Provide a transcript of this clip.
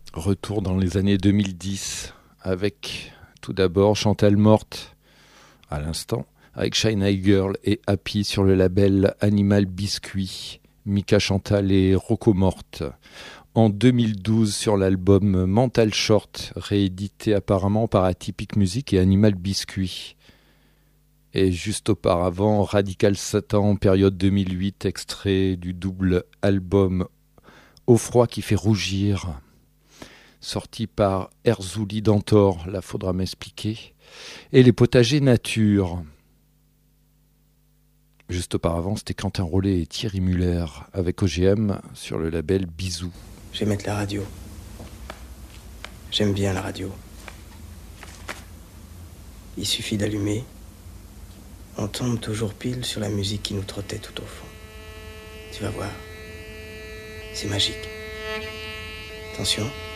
Retour dans les années 2010 avec tout d'abord Chantal Morte à l'instant, avec Shanghai Girl et Happy sur le label Animal Biscuit, Mika Chantal et Rocco Morte. En 2012 sur l'album Mental Short, réédité apparemment par Atypique Music et Animal Biscuit. Et juste auparavant, Radical Satan, période 2008, extrait du double album Au froid qui fait rougir, sorti par Erzouli Dantor, là faudra m'expliquer, et Les Potagers Nature. Juste auparavant, c'était Quentin Rollet et Thierry Muller avec OGM sur le label Bisous. Je vais mettre la radio. J'aime bien la radio. Il suffit d'allumer. On tombe toujours pile sur la musique qui nous trottait tout au fond. Tu vas voir. C'est magique. Attention.